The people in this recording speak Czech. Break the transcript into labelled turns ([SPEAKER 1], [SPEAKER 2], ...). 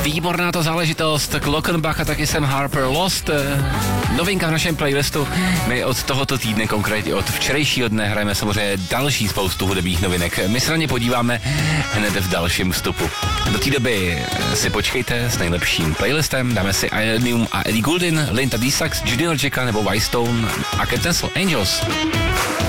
[SPEAKER 1] Výborná to záležitost, Glockenbach a taky Sam Harper Lost. Novinka v našem playlistu. My od tohoto týdne, konkrétně od včerejšího dne, hrajeme samozřejmě další spoustu hudebních novinek. My se na ně podíváme hned v dalším vstupu. Do té doby si počkejte s nejlepším playlistem. Dáme si Ionium a Ellie Goulding, Linda D. Sax, Judy Norgicka nebo Whitestone a Cat Angels.